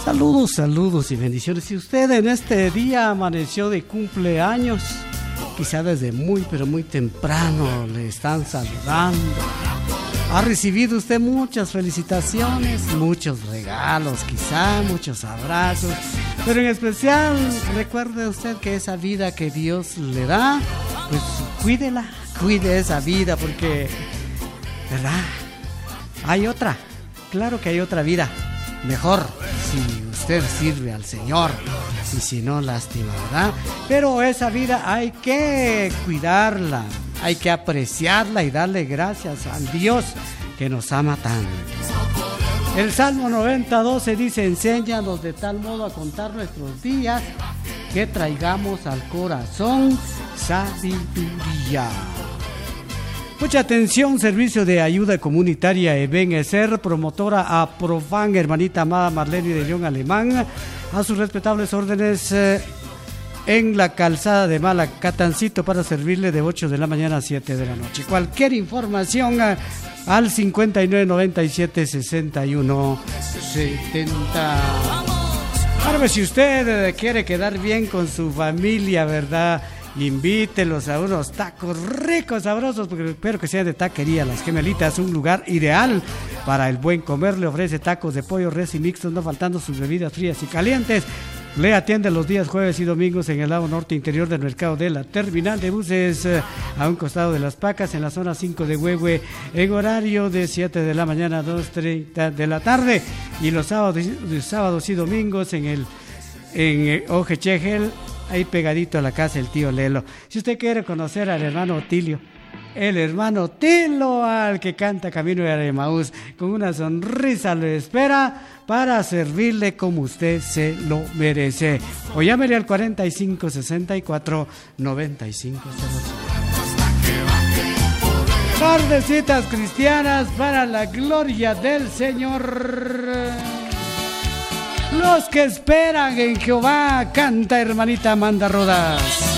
Saludos, saludos y bendiciones. Si usted en este día amaneció de cumpleaños, quizá desde muy pero muy temprano le están saludando. Ha recibido usted muchas felicitaciones, muchos regalos, quizá muchos abrazos, pero en especial recuerde usted que esa vida que Dios le da, pues cuídela, cuide esa vida porque, ¿verdad? Hay otra, claro que hay otra vida, mejor si usted sirve al Señor y si no, lástima, ¿verdad? Pero esa vida hay que cuidarla, hay que apreciarla y darle gracias al Dios que nos ama tanto. El Salmo 90:12 dice: enséñanos de tal modo a contar nuestros días que traigamos al corazón sabiduría. Mucha atención, servicio de ayuda comunitaria Ebenezer, promotora a Profan, hermanita amada Marlene de León Alemán, a sus respetables órdenes en la calzada de Malacatancito para servirle de 8 de la mañana a 7 de la noche. Cualquier información al 5997-6170. Ahora, si usted quiere quedar bien con su familia, ¿verdad?, invítelos a unos tacos ricos, sabrosos, porque espero que sean de taquería Las Gemelitas, un lugar ideal para el buen comer. Le ofrece tacos de pollo, res y mixtos, no faltando sus bebidas frías y calientes. Le atiende los días jueves y domingos en el lado norte interior del mercado de la terminal de buses, a un costado de Las Pacas, en la zona 5 de Huehue, en horario de 7 de la mañana a 2:30 de la tarde, y los sábados y domingos en Ojechegel, ahí pegadito a la casa del tío Lelo. Si usted quiere conocer al hermano Otilio, el hermano Tilo, al que canta Camino de Emaús, con una sonrisa lo espera para servirle como usted se lo merece. O llámele al 4564-9505. Tardecitas cristianas para la gloria del Señor. Los que esperan en Jehová, canta hermanita Amanda Rodas.